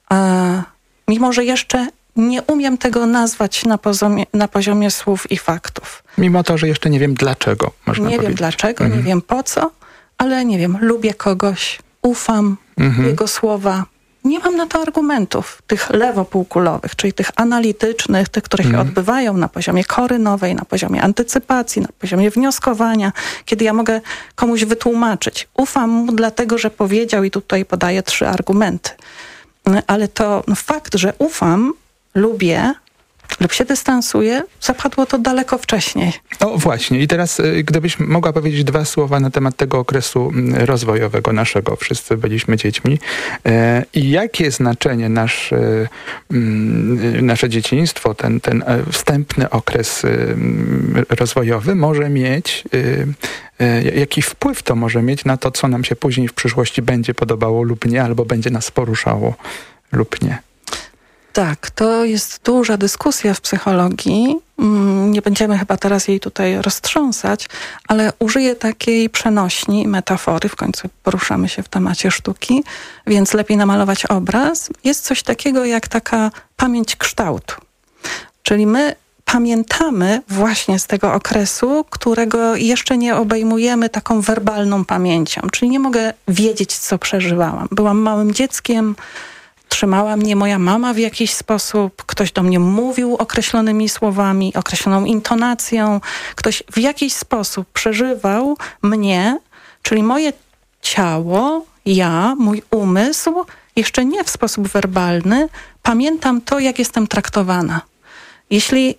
mimo że jeszcze nie umiem tego nazwać na poziomie słów i faktów. Mimo to, że jeszcze nie wiem dlaczego, można powiedzieć. Nie wiem dlaczego, nie wiem po co, ale nie wiem, lubię kogoś, ufam jego słowa. Nie mam na to argumentów, tych lewopółkulowych, czyli tych analitycznych, tych, które się odbywają na poziomie kory nowej, na poziomie antycypacji, na poziomie wnioskowania, kiedy ja mogę komuś wytłumaczyć. Ufam mu dlatego, że powiedział i tutaj podaję 3 argumenty. Ale to fakt, że ufam, lubię lub się dystansuję, zapadło to daleko wcześniej. O właśnie, i teraz gdybyś mogła powiedzieć 2 słowa na temat tego okresu rozwojowego naszego. Wszyscy byliśmy dziećmi. I jakie znaczenie nasze dzieciństwo, ten wstępny okres rozwojowy może mieć, jaki wpływ to może mieć na to, co nam się później w przyszłości będzie podobało lub nie, albo będzie nas poruszało lub nie? Tak, to jest duża dyskusja w psychologii. Nie będziemy chyba teraz jej tutaj roztrząsać, ale użyję takiej przenośni, metafory, w końcu poruszamy się w temacie sztuki, więc lepiej namalować obraz. Jest coś takiego jak taka pamięć kształtu. Czyli my pamiętamy właśnie z tego okresu, którego jeszcze nie obejmujemy taką werbalną pamięcią. Czyli nie mogę wiedzieć, co przeżywałam. Byłam małym dzieckiem, trzymała mnie moja mama w jakiś sposób, ktoś do mnie mówił określonymi słowami, określoną intonacją, ktoś w jakiś sposób przeżywał mnie, czyli moje ciało, ja, mój umysł, jeszcze nie w sposób werbalny, pamiętam to, jak jestem traktowana. Jeśli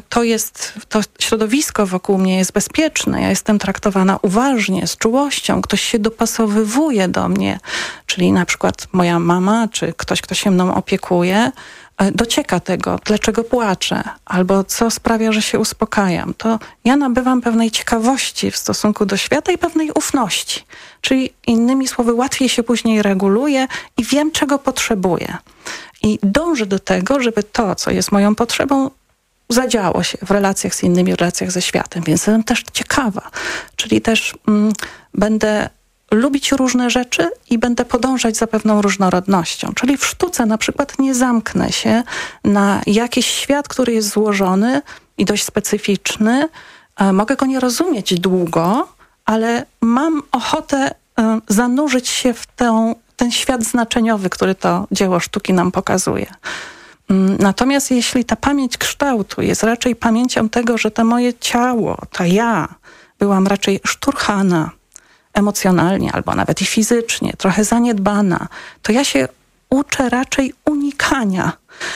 to środowisko wokół mnie jest bezpieczne, ja jestem traktowana uważnie, z czułością, ktoś się dopasowywuje do mnie, czyli na przykład moja mama, czy ktoś, kto się mną opiekuje, docieka tego, dlaczego płaczę, albo co sprawia, że się uspokajam, to ja nabywam pewnej ciekawości w stosunku do świata i pewnej ufności. Czyli innymi słowy, łatwiej się później reguluję i wiem, czego potrzebuję. I dążę do tego, żeby to, co jest moją potrzebą, zadziało się w relacjach z innymi, w relacjach ze światem. Więc jestem też ciekawa. Czyli też będę lubić różne rzeczy i będę podążać za pewną różnorodnością. Czyli w sztuce na przykład nie zamknę się na jakiś świat, który jest złożony i dość specyficzny. Mogę go nie rozumieć długo, ale mam ochotę zanurzyć się w ten świat znaczeniowy, który to dzieło sztuki nam pokazuje. Natomiast jeśli ta pamięć kształtu jest raczej pamięcią tego, że to moje ciało, to ja byłam raczej szturchana emocjonalnie albo nawet i fizycznie, trochę zaniedbana, to ja się uczę raczej unikania.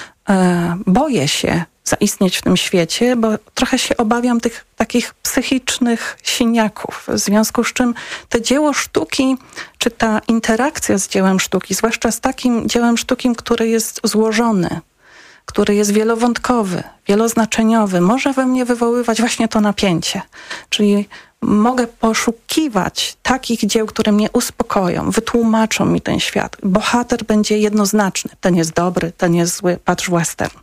Boję się zaistnieć w tym świecie, bo trochę się obawiam tych takich psychicznych siniaków, w związku z czym to dzieło sztuki, czy ta interakcja z dziełem sztuki, zwłaszcza z takim dziełem sztuki, który jest złożony, który jest wielowątkowy, wieloznaczeniowy, może we mnie wywoływać właśnie to napięcie. Czyli mogę poszukiwać takich dzieł, które mnie uspokoją, wytłumaczą mi ten świat. Bohater będzie jednoznaczny. Ten jest dobry, ten jest zły. Patrz western.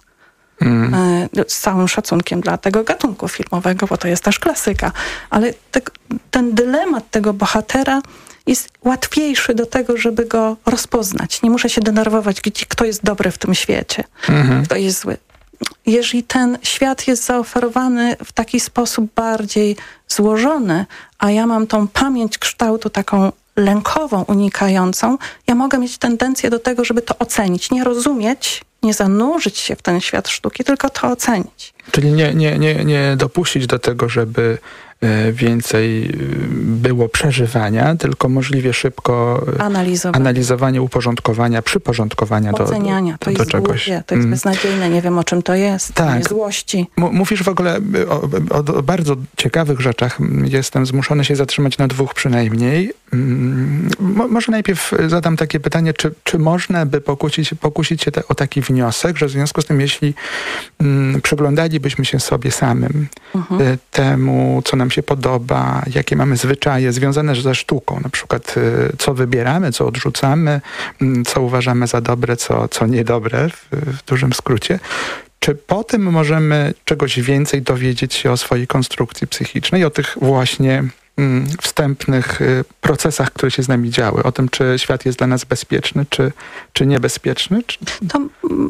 Z całym szacunkiem dla tego gatunku filmowego, bo to jest też klasyka. Ale ten dylemat tego bohatera jest łatwiejszy do tego, żeby go rozpoznać. Nie muszę się denerwować, kto jest dobry w tym świecie, kto jest zły. Jeżeli ten świat jest zaoferowany w taki sposób bardziej złożony, a ja mam tą pamięć kształtu taką lękową, unikającą, ja mogę mieć tendencję do tego, żeby to ocenić, nie rozumieć, nie zanurzyć się w ten świat sztuki, tylko to ocenić. Czyli nie dopuścić do tego, żeby więcej było przeżywania, tylko możliwie szybko analizowanie, uporządkowania, przyporządkowania oceniania. Do czegoś. Głupie, to jest beznadziejne, nie wiem o czym to jest, tak. Złości. Mówisz w ogóle o bardzo ciekawych rzeczach. Jestem zmuszony się zatrzymać na 2 przynajmniej. Może najpierw zadam takie pytanie, czy można by pokusić się o taki wniosek, że w związku z tym, jeśli przyglądalibyśmy się sobie samym, temu, co nam się podoba, jakie mamy zwyczaje związane ze sztuką, na przykład co wybieramy, co odrzucamy, co uważamy za dobre, co niedobre, w dużym skrócie. Czy po tym możemy czegoś więcej dowiedzieć się o swojej konstrukcji psychicznej, o tych właśnie wstępnych procesach, które się z nami działy. O tym, czy świat jest dla nas bezpieczny, czy niebezpieczny. To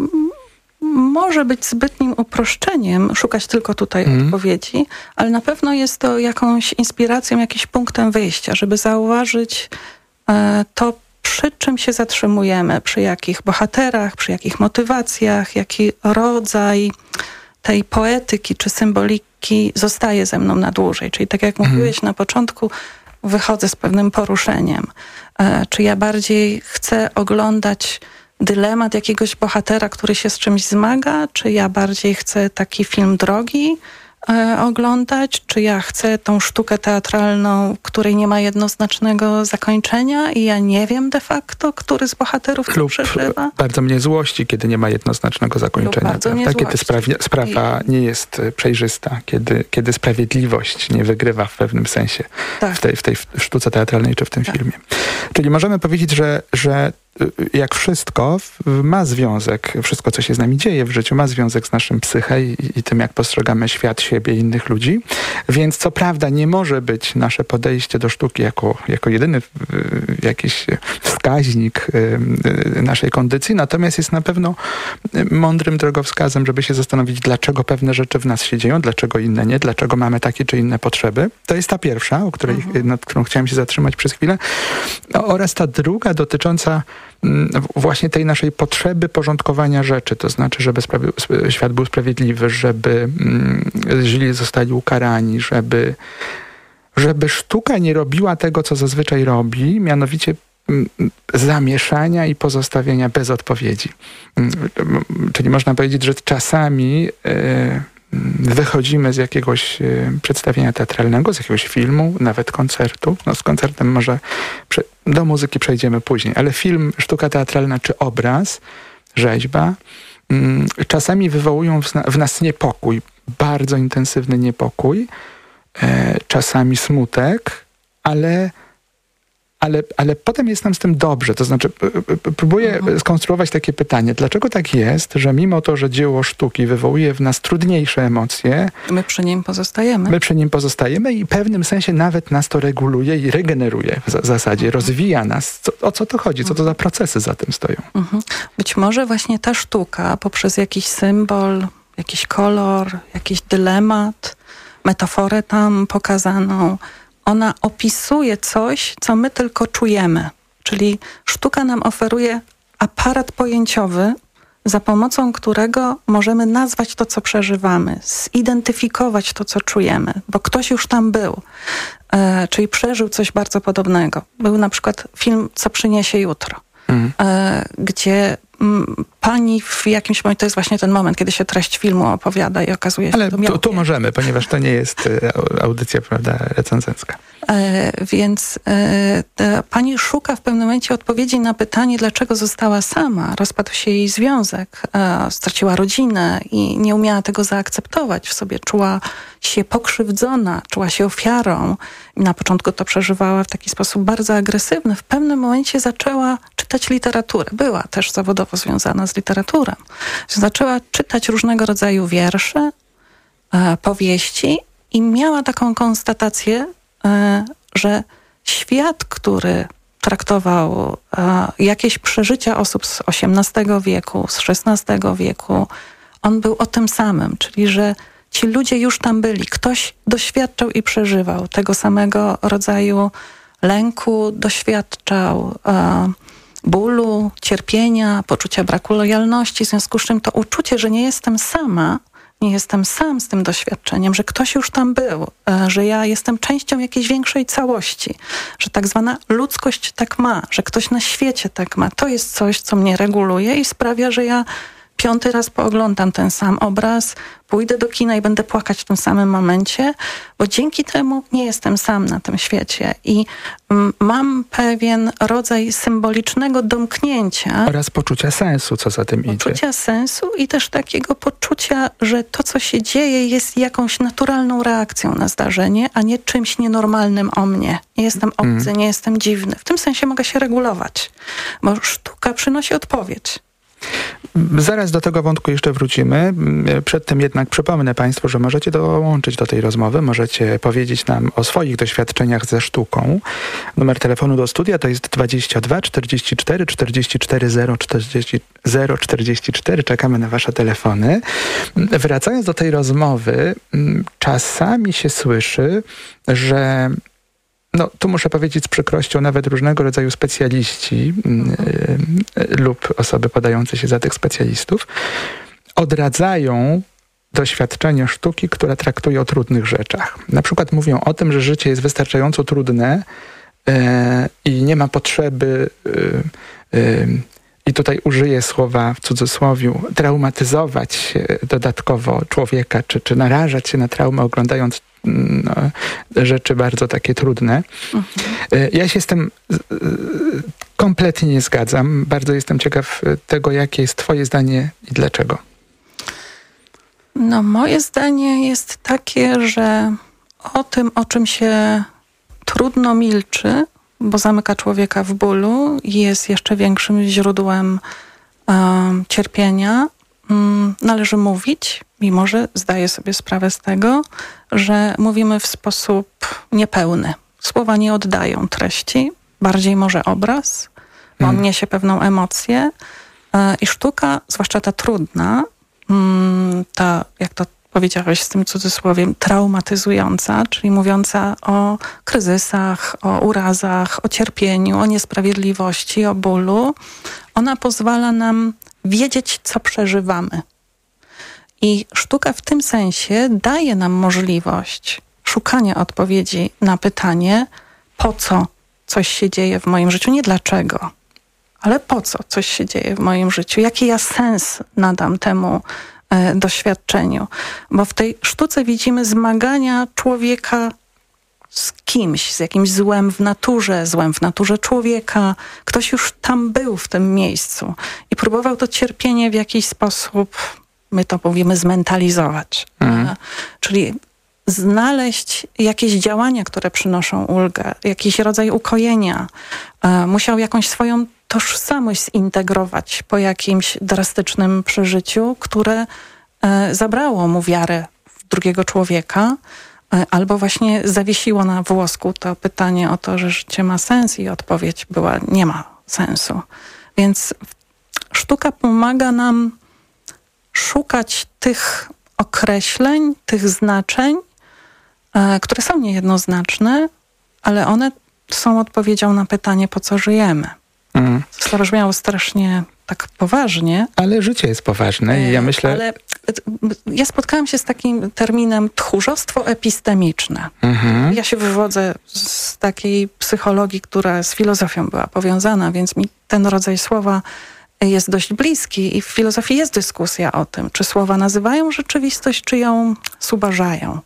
może być zbytnim uproszczeniem, szukać tylko tutaj odpowiedzi, ale na pewno jest to jakąś inspiracją, jakimś punktem wyjścia, żeby zauważyć to, przy czym się zatrzymujemy, przy jakich bohaterach, przy jakich motywacjach, jaki rodzaj tej poetyki czy symboliki zostaje ze mną na dłużej. Czyli tak jak mówiłeś na początku, wychodzę z pewnym poruszeniem. Czy ja bardziej chcę oglądać dylemat jakiegoś bohatera, który się z czymś zmaga, czy ja bardziej chcę taki film drogi oglądać, czy ja chcę tą sztukę teatralną, której nie ma jednoznacznego zakończenia i ja nie wiem de facto, który z bohaterów to przeżywa. Bardzo mnie złości, kiedy nie ma jednoznacznego zakończenia. Kiedy sprawa nie jest przejrzysta, kiedy sprawiedliwość nie wygrywa w pewnym sensie w tej sztuce teatralnej czy w tym filmie. Czyli możemy powiedzieć, że jak wszystko ma związek, wszystko co się z nami dzieje w życiu ma związek z naszym psyche i tym, jak postrzegamy świat, siebie i innych ludzi. Więc co prawda nie może być nasze podejście do sztuki jako jedyny jakiś wskaźnik naszej kondycji, natomiast jest na pewno mądrym drogowskazem, żeby się zastanowić, dlaczego pewne rzeczy w nas się dzieją, dlaczego inne nie, dlaczego mamy takie czy inne potrzeby. To jest ta pierwsza, nad którą chciałem się zatrzymać przez chwilę. Oraz ta druga dotycząca właśnie tej naszej potrzeby porządkowania rzeczy, to znaczy, żeby świat był sprawiedliwy, żeby źli zostali ukarani, żeby sztuka nie robiła tego, co zazwyczaj robi, mianowicie zamieszania i pozostawienia bez odpowiedzi. Czyli można powiedzieć, że czasami wychodzimy z jakiegoś przedstawienia teatralnego, z jakiegoś filmu, nawet koncertu. No z koncertem może do muzyki przejdziemy później, ale film, sztuka teatralna czy obraz, rzeźba czasami wywołują w nas niepokój, bardzo intensywny niepokój, czasami smutek, ale potem jest nam z tym dobrze. To znaczy, próbuję skonstruować takie pytanie. Dlaczego tak jest, że mimo to, że dzieło sztuki wywołuje w nas trudniejsze emocje, my przy nim pozostajemy i w pewnym sensie nawet nas to reguluje i regeneruje w zasadzie, rozwija nas. O co to chodzi? Co to za procesy za tym stoją? Być może właśnie ta sztuka poprzez jakiś symbol, jakiś kolor, jakiś dylemat, metaforę tam pokazaną, ona opisuje coś, co my tylko czujemy. Czyli sztuka nam oferuje aparat pojęciowy, za pomocą którego możemy nazwać to, co przeżywamy, zidentyfikować to, co czujemy, bo ktoś już tam był, czyli przeżył coś bardzo podobnego. Był na przykład film Co przyniesie jutro, gdzie pani w jakimś momencie, to jest właśnie ten moment, kiedy się treść filmu opowiada i okazuje się... Ale tu możemy, ponieważ to nie jest audycja, prawda, recenzencka. Więc pani szuka w pewnym momencie odpowiedzi na pytanie, dlaczego została sama. Rozpadł się jej związek, straciła rodzinę i nie umiała tego zaakceptować w sobie. Czuła się pokrzywdzona, czuła się ofiarą. I na początku to przeżywała w taki sposób bardzo agresywny. W pewnym momencie zaczęła czytać literaturę. Była też zawodowo związana z literaturą. Zaczęła czytać różnego rodzaju wiersze, powieści i miała taką konstatację, że świat, który traktował jakieś przeżycia osób z XVIII wieku, z XVI wieku, on był o tym samym, czyli że ci ludzie już tam byli. Ktoś doświadczał i przeżywał tego samego rodzaju lęku, doświadczał bólu, cierpienia, poczucia braku lojalności. W związku z czym to uczucie, że nie jestem sama, nie jestem sam z tym doświadczeniem, że ktoś już tam był, że ja jestem częścią jakiejś większej całości, że tak zwana ludzkość tak ma, że ktoś na świecie tak ma. To jest coś, co mnie reguluje i sprawia, że ja 5. raz pooglądam ten sam obraz, pójdę do kina i będę płakać w tym samym momencie, bo dzięki temu nie jestem sam na tym świecie i mam pewien rodzaj symbolicznego domknięcia. Oraz poczucia sensu, co za tym idzie. Poczucia sensu i też takiego poczucia, że to, co się dzieje, jest jakąś naturalną reakcją na zdarzenie, a nie czymś nienormalnym o mnie. Nie jestem obcy, nie jestem dziwny. W tym sensie mogę się regulować, bo sztuka przynosi odpowiedź. Zaraz do tego wątku jeszcze wrócimy. Przedtem jednak przypomnę Państwu, że możecie dołączyć do tej rozmowy, możecie powiedzieć nam o swoich doświadczeniach ze sztuką. Numer telefonu do studia to jest 22 44 44 044. Czekamy na Wasze telefony. Wracając do tej rozmowy, czasami się słyszy, że tu muszę powiedzieć z przykrością, nawet różnego rodzaju specjaliści lub osoby podające się za tych specjalistów odradzają doświadczenie sztuki, która traktuje o trudnych rzeczach. Na przykład mówią o tym, że życie jest wystarczająco trudne i nie ma potrzeby, i tutaj użyję słowa w cudzysłowiu, traumatyzować dodatkowo człowieka, czy narażać się na traumę, oglądając rzeczy bardzo takie trudne. Ja się z tym kompletnie nie zgadzam. Bardzo jestem ciekaw tego, jakie jest Twoje zdanie i dlaczego. Moje zdanie jest takie, że o tym, o czym się trudno milczy, bo zamyka człowieka w bólu i jest jeszcze większym źródłem cierpienia, należy mówić, mimo że zdaję sobie sprawę z tego, że mówimy w sposób niepełny. Słowa nie oddają treści, bardziej może obraz, bo on niesie pewną emocję i sztuka, zwłaszcza ta trudna, ta, jak to powiedziałeś z tym cudzysłowiem, traumatyzująca, czyli mówiąca o kryzysach, o urazach, o cierpieniu, o niesprawiedliwości, o bólu. Ona pozwala nam wiedzieć, co przeżywamy. I sztuka w tym sensie daje nam możliwość szukania odpowiedzi na pytanie, po co coś się dzieje w moim życiu, nie dlaczego, ale po co coś się dzieje w moim życiu, jaki ja sens nadam temu doświadczeniu. Bo w tej sztuce widzimy zmagania człowieka z kimś, z jakimś złem w naturze człowieka. Ktoś już tam był w tym miejscu i próbował to cierpienie w jakiś sposób, my to mówimy, zmentalizować. Czyli znaleźć jakieś działania, które przynoszą ulgę, jakiś rodzaj ukojenia. Musiał jakąś swoją tożsamość zintegrować po jakimś drastycznym przeżyciu, które zabrało mu wiarę w drugiego człowieka, albo właśnie zawiesiło na włosku to pytanie o to, że życie ma sens i odpowiedź była, nie ma sensu. Więc sztuka pomaga nam szukać tych określeń, tych znaczeń, które są niejednoznaczne, ale one są odpowiedzią na pytanie, po co żyjemy. To zabrzmiało strasznie tak poważnie. Ale życie jest poważne i ja myślę... Ale ja spotkałam się z takim terminem tchórzostwo epistemiczne. Ja się wywodzę z takiej psychologii, która z filozofią była powiązana, więc mi ten rodzaj słowa jest dość bliski i w filozofii jest dyskusja o tym, czy słowa nazywają rzeczywistość, czy ją zubażają.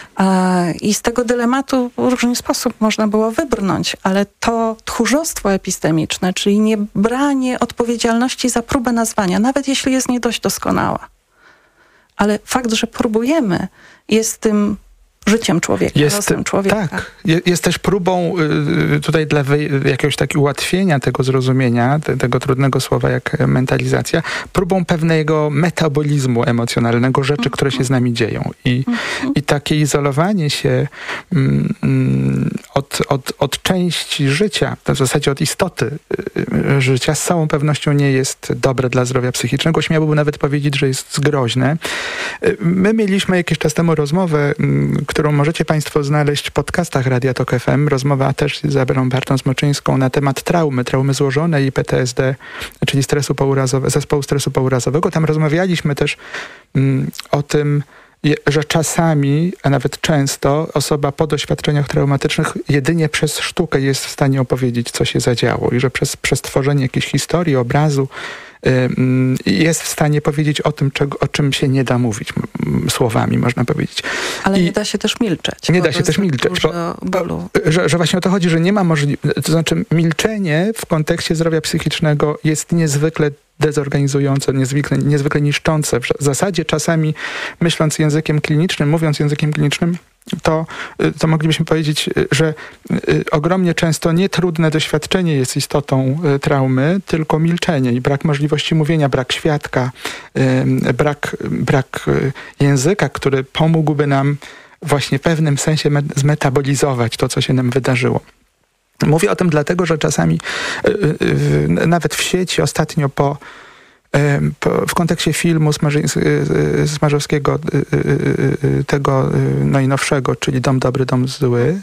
I z tego dylematu w różny sposób można było wybrnąć, ale to tchórzostwo epistemiczne, czyli nie branie odpowiedzialności za próbę nazwania, nawet jeśli jest nie dość doskonała. Ale fakt, że próbujemy, jest tym życiem człowieka, losem człowieka. Tak, jest też próbą tutaj dla jakiegoś takiego ułatwienia tego zrozumienia, tego trudnego słowa jak mentalizacja, próbą pewnego metabolizmu emocjonalnego rzeczy, które się z nami dzieją. I takie izolowanie się od części życia, w zasadzie od istoty życia, z całą pewnością nie jest dobre dla zdrowia psychicznego. Śmiałbym nawet powiedzieć, że jest groźne. My mieliśmy jakiś czas temu rozmowę, którą możecie Państwo znaleźć w podcastach Radia Tok FM. Rozmowa też z Izabelą Bartą-Zmoczyńską na temat traumy złożonej i PTSD, czyli zespołu stresu pourazowego. Tam rozmawialiśmy też o tym, że czasami, a nawet często, osoba po doświadczeniach traumatycznych jedynie przez sztukę jest w stanie opowiedzieć, co się zadziało i że przez tworzenie jakiejś historii, obrazu jest w stanie powiedzieć o tym, o czym się nie da mówić słowami, można powiedzieć. Ale nie da się też milczeć. Nie da się też milczeć. Że właśnie o to chodzi, że nie ma możliwości. To znaczy milczenie w kontekście zdrowia psychicznego jest niezwykle dezorganizujące, niezwykle niszczące. W zasadzie czasami mówiąc językiem klinicznym, to moglibyśmy powiedzieć, że ogromnie często nie trudne doświadczenie jest istotą traumy, tylko milczenie i brak możliwości mówienia, brak świadka, brak języka, który pomógłby nam właśnie w pewnym sensie zmetabolizować to, co się nam wydarzyło. Mówię o tym dlatego, że czasami nawet w sieci ostatnio w kontekście filmu Smarzowskiego, tego najnowszego, czyli Dom dobry, dom zły.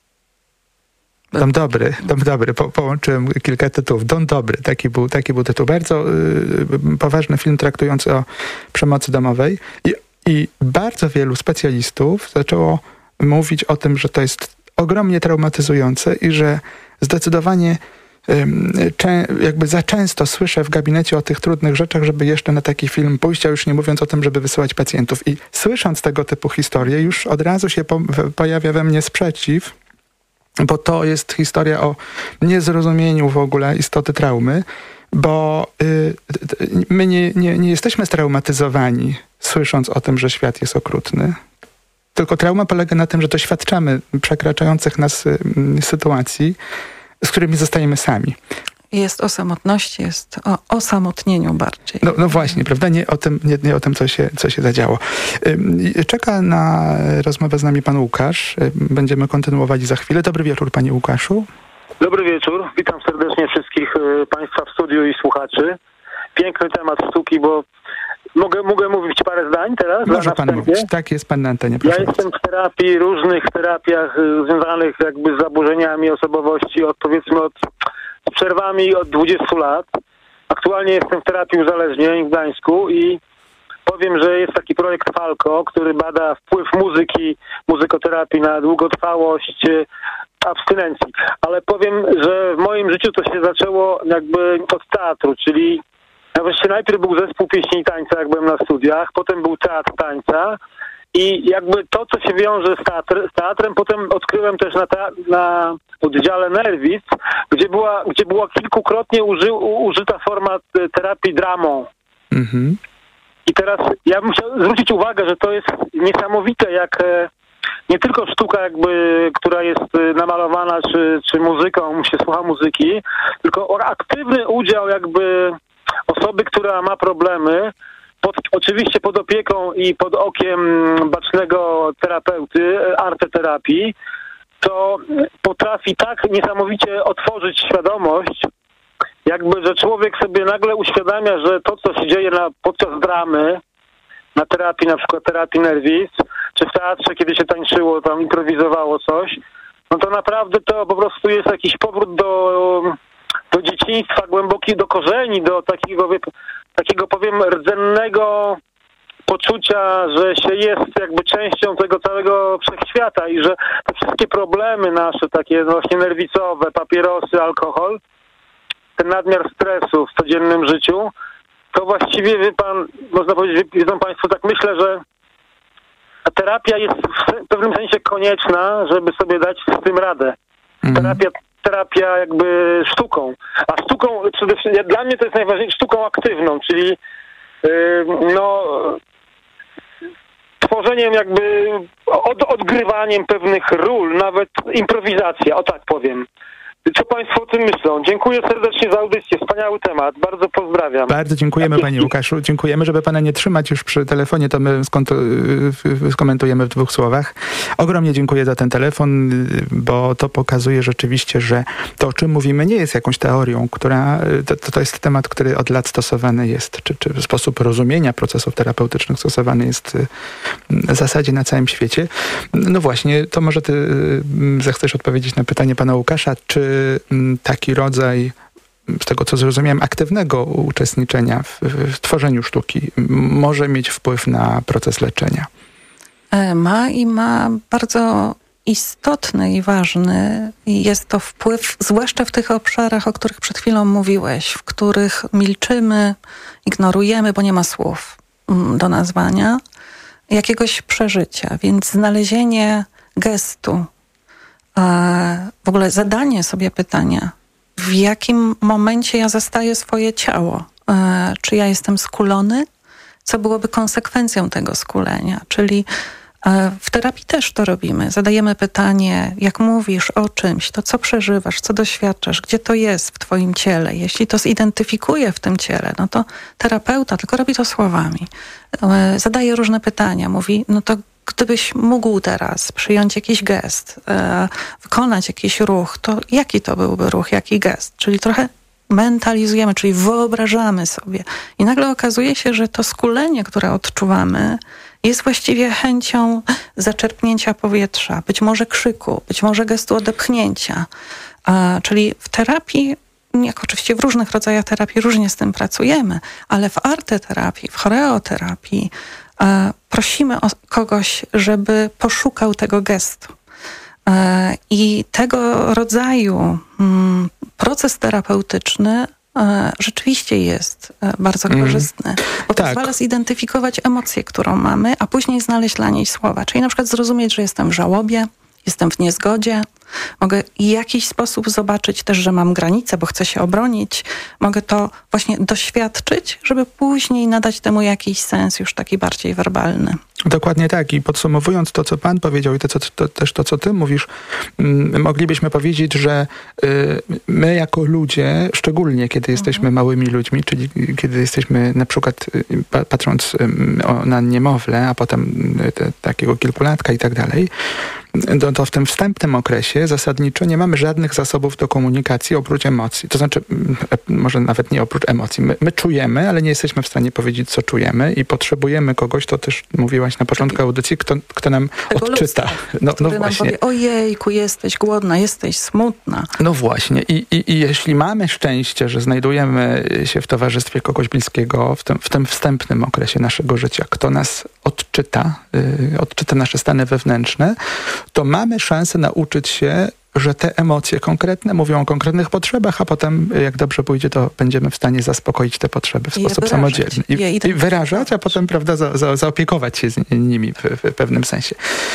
Dom dobry. Połączyłem kilka tytułów. Dom dobry, taki był tytuł. Bardzo poważny film traktujący o przemocy domowej. I bardzo wielu specjalistów zaczęło mówić o tym, że to jest ogromnie traumatyzujące i że zdecydowanie jakby za często słyszę w gabinecie o tych trudnych rzeczach, żeby jeszcze na taki film pójść, a już nie mówiąc o tym, żeby wysyłać pacjentów. I słysząc tego typu historie, już od razu się pojawia we mnie sprzeciw, bo to jest historia o niezrozumieniu w ogóle istoty traumy, bo my nie jesteśmy straumatyzowani, słysząc o tym, że świat jest okrutny. Tylko trauma polega na tym, że doświadczamy przekraczających nas sytuacji, z którymi zostajemy sami. Jest o samotności, jest o osamotnieniu bardziej. No właśnie, prawda? Nie o tym, co się zadziało. Czeka na rozmowę z nami pan Łukasz. Będziemy kontynuowali za chwilę. Dobry wieczór, panie Łukaszu. Dobry wieczór. Witam serdecznie wszystkich państwa w studiu i słuchaczy. Piękny temat sztuki, bo mogę mówić parę zdań teraz? Może pan mówić. Tak, jest pan na antenie. Proszę. Ja jestem w terapii, różnych terapiach związanych jakby z zaburzeniami osobowości, z przerwami od 20 lat. Aktualnie jestem w terapii uzależnień w Gdańsku i powiem, że jest taki projekt Falco, który bada wpływ muzykoterapii na długotrwałość abstynencji. Ale powiem, że w moim życiu to się zaczęło jakby od teatru, czyli właściwie najpierw był zespół pieśni i tańca, jak byłem na studiach, potem był teatr tańca i jakby to, co się wiąże z teatrem, potem odkryłem też na oddziale Nerwic, gdzie była kilkukrotnie użyta forma terapii dramą. Mhm. I teraz ja bym chciał zwrócić uwagę, że to jest niesamowite, jak nie tylko sztuka jakby, która jest namalowana, czy muzyką, się słucha muzyki, tylko aktywny udział jakby osoby, która ma problemy, oczywiście pod opieką i pod okiem bacznego terapeuty, arteterapii, to potrafi tak niesamowicie otworzyć świadomość, jakby, że człowiek sobie nagle uświadamia, że to, co się dzieje podczas dramy, na terapii, na przykład terapii Nerwic, czy w teatrze, kiedy się tańczyło, tam improwizowało coś, no to naprawdę to po prostu jest jakiś powrót do dzieciństwa, głęboki do korzeni, do takiego powiem rdzennego poczucia, że się jest jakby częścią tego całego wszechświata i że te wszystkie problemy nasze, takie właśnie nerwicowe, papierosy, alkohol, ten nadmiar stresu w codziennym życiu, to właściwie, wie pan, można powiedzieć, wiedzą państwo, tak myślę, że terapia jest w pewnym sensie konieczna, żeby sobie dać z tym radę. Terapia jakby sztuką. A sztuką przede wszystkim, dla mnie to jest najważniejsze, sztuką aktywną, czyli tworzeniem jakby, odgrywaniem pewnych ról, nawet improwizacja, o tak powiem. Co państwo o tym myślą? Dziękuję serdecznie za audycję. Wspaniały temat. Bardzo pozdrawiam. Bardzo dziękujemy, panie Łukaszu. Dziękujemy, żeby pana nie trzymać już przy telefonie, to my skomentujemy w 2 słowach. Ogromnie dziękuję za ten telefon, bo to pokazuje rzeczywiście, że to, o czym mówimy, nie jest jakąś teorią, która to jest temat, który od lat stosowany jest, czy sposób rozumienia procesów terapeutycznych stosowany jest w zasadzie na całym świecie. No właśnie, to może ty zechcesz odpowiedzieć na pytanie pana Łukasza, czy taki rodzaj, z tego co zrozumiałem, aktywnego uczestniczenia w tworzeniu sztuki może mieć wpływ na proces leczenia? Ma bardzo istotny i ważny. Jest to wpływ, zwłaszcza w tych obszarach, o których przed chwilą mówiłeś, w których milczymy, ignorujemy, bo nie ma słów do nazwania, jakiegoś przeżycia. Więc znalezienie gestu, w ogóle zadanie sobie pytania, w jakim momencie ja zastaję swoje ciało. Czy ja jestem skulony? Co byłoby konsekwencją tego skulenia? Czyli W terapii też to robimy. Zadajemy pytanie, jak mówisz o czymś, to co przeżywasz, co doświadczasz, gdzie to jest w twoim ciele. Jeśli to zidentyfikuje w tym ciele, no to terapeuta tylko robi to słowami. Zadaje różne pytania, mówi, no to gdybyś mógł teraz przyjąć jakiś gest, wykonać jakiś ruch, to jaki to byłby ruch, jaki gest? Czyli trochę mentalizujemy, czyli wyobrażamy sobie. I nagle okazuje się, że to skulenie, które odczuwamy, jest właściwie chęcią zaczerpnięcia powietrza, być może krzyku, być może gestu odepchnięcia. Czyli w terapii, jak oczywiście w różnych rodzajach terapii różnie z tym pracujemy, ale w arteterapii, w choreoterapii prosimy o kogoś, żeby poszukał tego gestu. I tego rodzaju proces terapeutyczny rzeczywiście jest bardzo korzystny, bo pozwala zidentyfikować emocję, którą mamy, a później znaleźć dla niej słowa. Czyli na przykład zrozumieć, że jestem w żałobie, jestem w niezgodzie, mogę w jakiś sposób zobaczyć też, że mam granice, bo chcę się obronić. Mogę to właśnie doświadczyć, żeby później nadać temu jakiś sens już taki bardziej werbalny. Dokładnie tak. I podsumowując to, co pan powiedział i też to, co ty mówisz, moglibyśmy powiedzieć, że my jako ludzie, szczególnie kiedy jesteśmy małymi ludźmi, czyli kiedy jesteśmy na przykład patrząc na niemowlę, a potem takiego kilkulatka i tak dalej, to w tym wstępnym okresie zasadniczo nie mamy żadnych zasobów do komunikacji oprócz emocji. To znaczy, może nawet nie oprócz emocji. My czujemy, ale nie jesteśmy w stanie powiedzieć, co czujemy i potrzebujemy kogoś, to też mówiłaś na początku audycji, kto nam odczyta. Który nam powie, ojejku, jesteś głodna, jesteś smutna. No właśnie. I jeśli mamy szczęście, że znajdujemy się w towarzystwie kogoś bliskiego w tym wstępnym okresie naszego życia, kto nas odczyta nasze stany wewnętrzne, to mamy szansę nauczyć się, że te emocje konkretne mówią o konkretnych potrzebach, a potem, jak dobrze pójdzie, to będziemy w stanie zaspokoić te potrzeby w sposób samodzielny. I wyrażać, a potem, prawda, zaopiekować się nimi w pewnym sensie.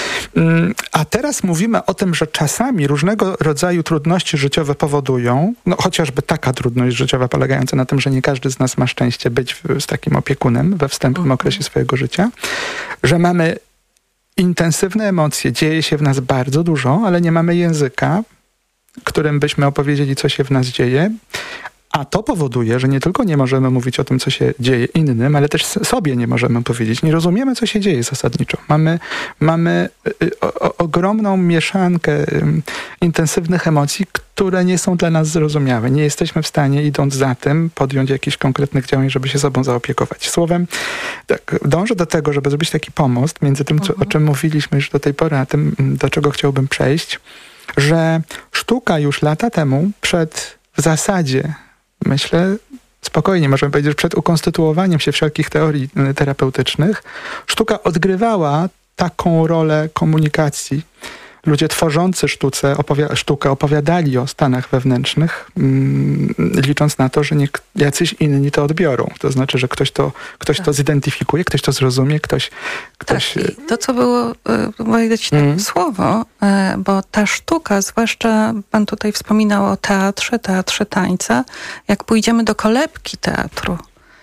A teraz mówimy o tym, że czasami różnego rodzaju trudności życiowe powodują, chociażby taka trudność życiowa polegająca na tym, że nie każdy z nas ma szczęście być z takim opiekunem we wstępnym okresie swojego życia, że mamy intensywne emocje, dzieje się w nas bardzo dużo, ale nie mamy języka, którym byśmy opowiedzieli, co się w nas dzieje. A to powoduje, że nie tylko nie możemy mówić o tym, co się dzieje innym, ale też sobie nie możemy powiedzieć. Nie rozumiemy, co się dzieje zasadniczo. Mamy ogromną mieszankę intensywnych emocji, które nie są dla nas zrozumiałe. Nie jesteśmy w stanie, idąc za tym, podjąć jakichś konkretnych działań, żeby się sobą zaopiekować. Słowem, tak, dążę do tego, żeby zrobić taki pomost między tym, o czym mówiliśmy już do tej pory, a tym, do czego chciałbym przejść, że sztuka już lata temu, w zasadzie, myślę, spokojnie możemy powiedzieć, że przed ukonstytuowaniem się wszelkich teorii terapeutycznych, sztuka odgrywała taką rolę komunikacji. Ludzie tworzący sztukę opowiadali o stanach wewnętrznych, licząc na to, że jacyś inni to odbiorą. To znaczy, że ktoś to zidentyfikuje, ktoś to zrozumie, ktoś... Tak, i to, co było, mogę ci słowo, bo ta sztuka, zwłaszcza pan tutaj wspominał o teatrze tańca, jak pójdziemy do kolebki teatru,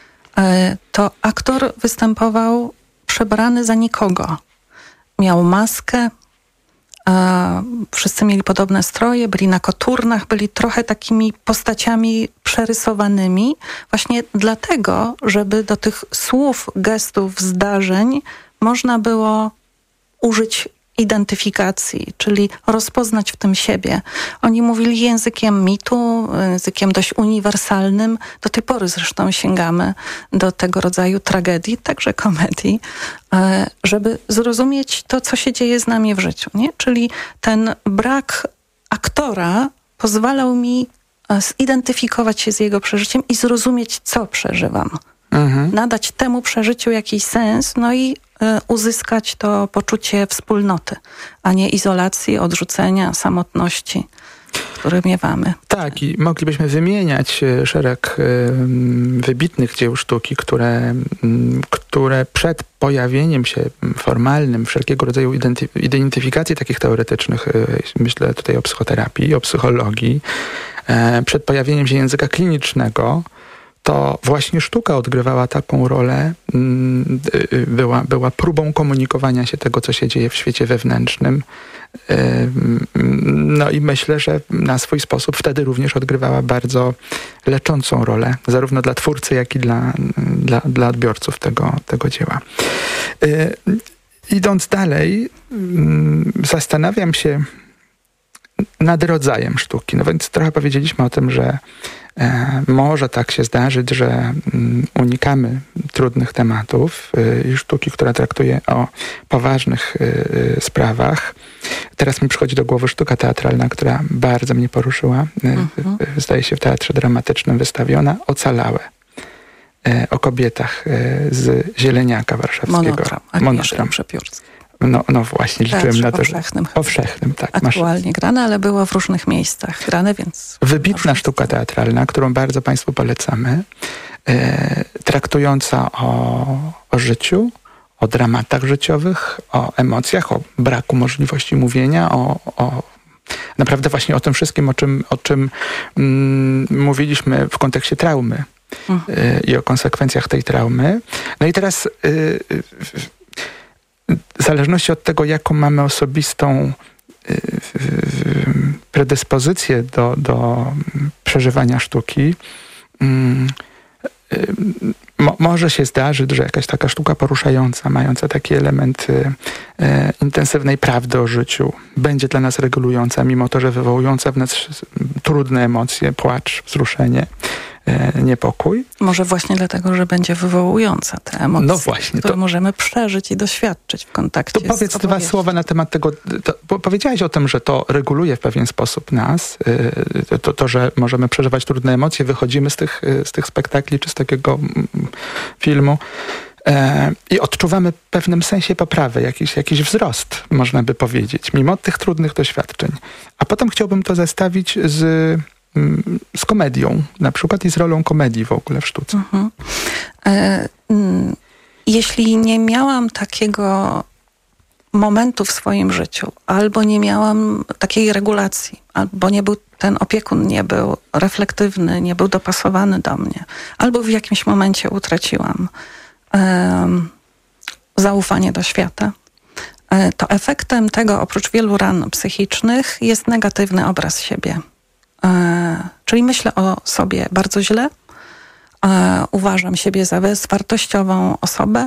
to aktor występował przebrany za nikogo. Miał maskę, wszyscy mieli podobne stroje, byli na koturnach, byli trochę takimi postaciami przerysowanymi, właśnie dlatego, żeby do tych słów, gestów, zdarzeń można było użyć identyfikacji, czyli rozpoznać w tym siebie. Oni mówili językiem mitu, językiem dość uniwersalnym. Do tej pory zresztą sięgamy do tego rodzaju tragedii, także komedii, żeby zrozumieć to, co się dzieje z nami w życiu. Nie? Czyli ten brak aktora pozwalał mi zidentyfikować się z jego przeżyciem i zrozumieć, co przeżywam. Nadać temu przeżyciu jakiś sens, no i uzyskać to poczucie wspólnoty, a nie izolacji, odrzucenia, samotności, które miewamy. Tak, i moglibyśmy wymieniać szereg wybitnych dzieł sztuki, które przed pojawieniem się formalnym wszelkiego rodzaju identyfikacji takich teoretycznych, myślę tutaj o psychoterapii, o psychologii, przed pojawieniem się języka klinicznego, to właśnie sztuka odgrywała taką rolę, była próbą komunikowania się tego, co się dzieje w świecie wewnętrznym. No i myślę, że na swój sposób wtedy również odgrywała bardzo leczącą rolę, zarówno dla twórcy, jak i dla odbiorców tego dzieła. Idąc dalej, zastanawiam się nad rodzajem sztuki. No więc trochę powiedzieliśmy o tym, że może tak się zdarzyć, że unikamy trudnych tematów i sztuki, która traktuje o poważnych sprawach. Teraz mi przychodzi do głowy sztuka teatralna, która bardzo mnie poruszyła. Zdaje się w Teatrze Dramatycznym wystawiona, Ocalałe. O kobietach z Zieleniaka warszawskiego. Monotram Przepiórski. No właśnie, liczyłem na to. Powszechnym, tak. Aktualnie grane, ale było w różnych miejscach grane, więc... Wybitna sztuka teatralna, którą bardzo Państwu polecamy, traktująca o życiu, o dramatach życiowych, o emocjach, o braku możliwości mówienia, o naprawdę właśnie o tym wszystkim, o czym mówiliśmy w kontekście traumy i o konsekwencjach tej traumy. No i teraz w zależności od tego, jaką mamy osobistą predyspozycję do przeżywania sztuki, może się zdarzyć, że jakaś taka sztuka poruszająca, mająca taki element intensywnej prawdy o życiu, będzie dla nas regulująca, mimo to, że wywołująca w nas trudne emocje, płacz, wzruszenie, niepokój. Może właśnie dlatego, że będzie wywołująca te emocje, no właśnie, które możemy przeżyć i doświadczyć w kontakcie z opowieścią. Powiedz dwa słowa na temat tego, powiedziałaś o tym, że to reguluje w pewien sposób nas, to, że możemy przeżywać trudne emocje, wychodzimy z tych spektakli, czy z takiego filmu i odczuwamy w pewnym sensie poprawę, jakiś wzrost, można by powiedzieć, mimo tych trudnych doświadczeń. A potem chciałbym to zestawić z komedią, na przykład i z rolą komedii w ogóle w sztuce. Jeśli nie miałam takiego momentu w swoim życiu, albo nie miałam takiej regulacji, albo ten opiekun nie był reflektywny, nie był dopasowany do mnie, albo w jakimś momencie utraciłam zaufanie do świata, to efektem tego, oprócz wielu ran psychicznych, jest negatywny obraz siebie. Czyli myślę o sobie bardzo źle, uważam siebie za bezwartościową osobę,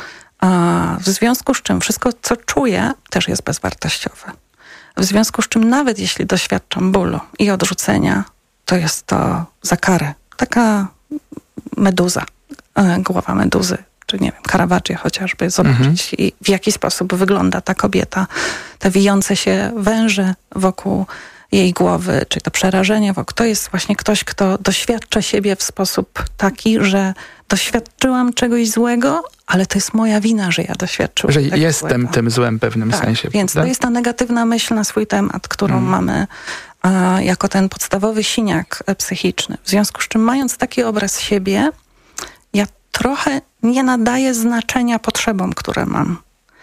w związku z czym wszystko, co czuję, też jest bezwartościowe. W związku z czym nawet jeśli doświadczam bólu i odrzucenia, to jest to za karę. Taka meduza, głowa meduzy, czy nie wiem, Caravaggia chociażby, zobaczyć w jaki sposób wygląda ta kobieta, te wijące się węże wokół jej głowy, czy to przerażenie to jest właśnie ktoś, kto doświadcza siebie w sposób taki, że doświadczyłam czegoś złego, ale to jest moja wina, że ja doświadczyłam że tego jestem złego. Tym złem w pewnym sensie. Więc to jest ta negatywna myśl na swój temat, którą mamy jako ten podstawowy siniak psychiczny. W związku z czym, mając taki obraz siebie, ja trochę nie nadaję znaczenia potrzebom, które mam.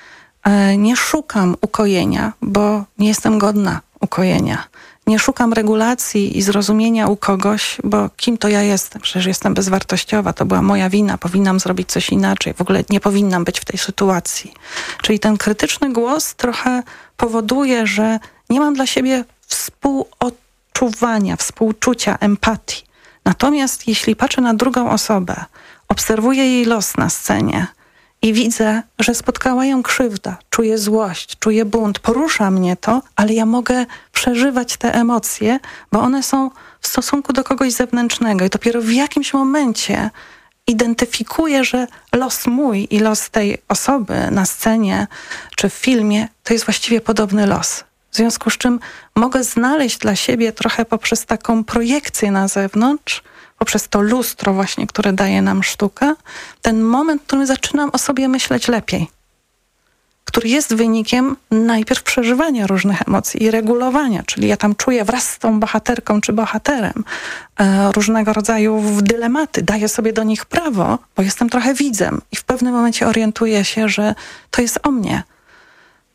Nie szukam ukojenia, bo nie jestem godna ukojenia. Nie szukam regulacji i zrozumienia u kogoś, bo kim to ja jestem? Przecież jestem bezwartościowa, to była moja wina, powinnam zrobić coś inaczej, w ogóle nie powinnam być w tej sytuacji. Czyli ten krytyczny głos trochę powoduje, że nie mam dla siebie współodczuwania, współczucia, empatii. Natomiast jeśli patrzę na drugą osobę, obserwuję jej los na scenie i widzę, że spotkała ją krzywda, czuję złość, czuję bunt, porusza mnie to, ale ja mogę przeżywać te emocje, bo one są w stosunku do kogoś zewnętrznego i dopiero w jakimś momencie identyfikuję, że los mój i los tej osoby na scenie czy w filmie to jest właściwie podobny los. W związku z czym mogę znaleźć dla siebie trochę poprzez taką projekcję na zewnątrz, poprzez to lustro właśnie, które daje nam sztuka, ten moment, w którym zaczynam o sobie myśleć lepiej, który jest wynikiem najpierw przeżywania różnych emocji i regulowania, czyli ja tam czuję wraz z tą bohaterką czy bohaterem różnego rodzaju dylematy, daję sobie do nich prawo, bo jestem trochę widzem i w pewnym momencie orientuję się, że to jest o mnie.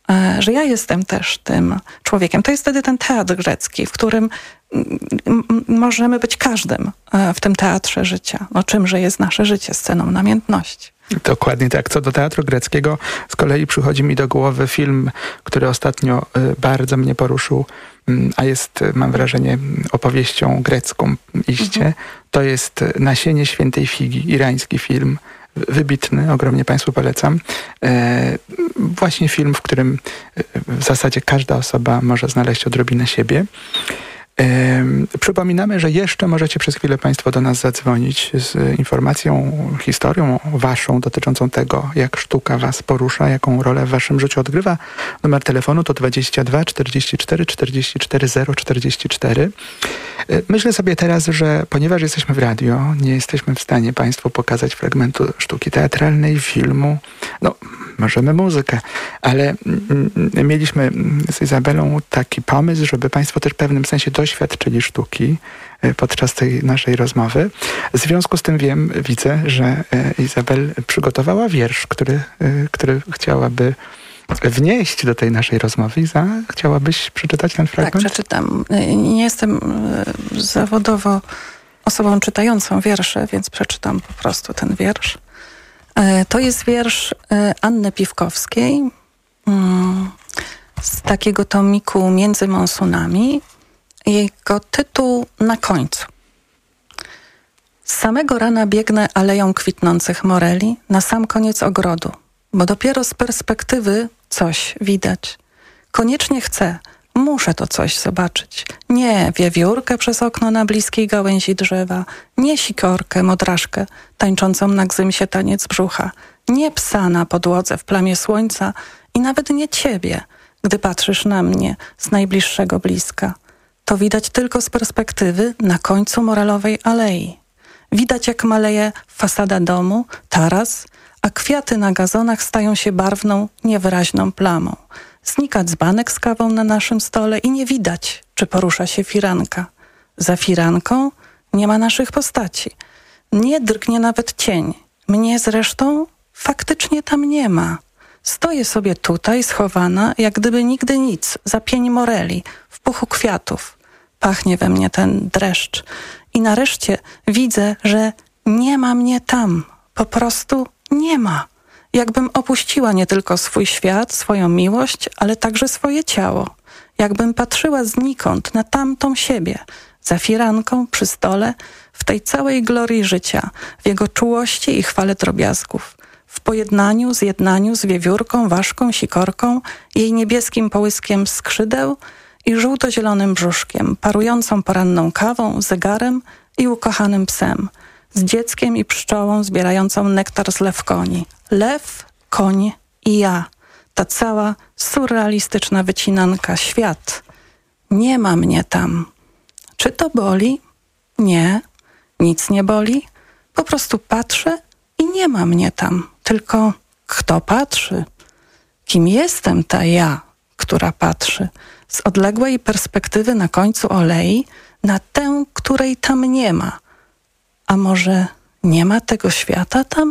że ja jestem też tym człowiekiem. To jest wtedy ten teatr grecki, w którym możemy być każdym w tym teatrze życia. No czymże jest nasze życie? Sceną namiętności. Dokładnie tak. Co do teatru greckiego, z kolei przychodzi mi do głowy film, który ostatnio bardzo mnie poruszył, a jest, mam wrażenie, opowieścią grecką iście. To jest Nasienie świętej figi, irański film. Wybitny, ogromnie Państwu polecam. Właśnie film, w którym w zasadzie każda osoba może znaleźć odrobinę siebie. Przypominamy, że jeszcze możecie przez chwilę Państwo do nas zadzwonić z informacją, historią Waszą dotyczącą tego, jak sztuka Was porusza, jaką rolę w Waszym życiu odgrywa. Numer telefonu to 22 44 44 044. Myślę sobie teraz, że ponieważ jesteśmy w radio, nie jesteśmy w stanie Państwu pokazać fragmentu sztuki teatralnej, filmu. No, możemy muzykę, ale mieliśmy z Izabelą taki pomysł, żeby Państwo też w pewnym sensie doświadczyli sztuki podczas tej naszej rozmowy. W związku z tym widzę, że Izabel przygotowała wiersz, który chciałaby wnieść do tej naszej rozmowy. Iza, chciałabyś przeczytać ten fragment? Tak, przeczytam. Nie jestem zawodowo osobą czytającą wiersze, więc przeczytam po prostu ten wiersz. To jest wiersz Anny Piwkowskiej z takiego tomiku Między monsunami. Jego tytuł Na końcu. Z samego rana biegnę aleją kwitnących moreli na sam koniec ogrodu, bo dopiero z perspektywy coś widać. Koniecznie chcę, muszę to coś zobaczyć. Nie wiewiórkę przez okno na bliskiej gałęzi drzewa, nie sikorkę, modraszkę, tańczącą na gzymsie taniec brzucha, nie psa na podłodze w plamie słońca i nawet nie ciebie, gdy patrzysz na mnie z najbliższego bliska. To widać tylko z perspektywy na końcu morelowej alei. Widać, jak maleje fasada domu, taras, a kwiaty na gazonach stają się barwną, niewyraźną plamą. Znika dzbanek z kawą na naszym stole i nie widać, czy porusza się firanka. Za firanką nie ma naszych postaci. Nie drgnie nawet cień. Mnie zresztą faktycznie tam nie ma. Stoję sobie tutaj, schowana, jak gdyby nigdy nic, za pień moreli, w puchu kwiatów. Pachnie we mnie ten dreszcz. I nareszcie widzę, że nie ma mnie tam. Po prostu nie ma. Jakbym opuściła nie tylko swój świat, swoją miłość, ale także swoje ciało. Jakbym patrzyła znikąd na tamtą siebie, za firanką, przy stole, w tej całej glorii życia, w jego czułości i chwale drobiazgów. W pojednaniu, zjednaniu z wiewiórką, ważką, sikorką, jej niebieskim połyskiem skrzydeł i żółto-zielonym brzuszkiem, parującą poranną kawą, zegarem i ukochanym psem, z dzieckiem i pszczołą zbierającą nektar z lewkoni. Lew, koń i ja. Ta cała surrealistyczna wycinanka, świat. Nie ma mnie tam. Czy to boli? Nie, nic nie boli. Po prostu patrzę i nie ma mnie tam. Tylko kto patrzy? Kim jestem ta ja, która patrzy? Z odległej perspektywy na końcu alei na tę, której tam nie ma. A może nie ma tego świata tam?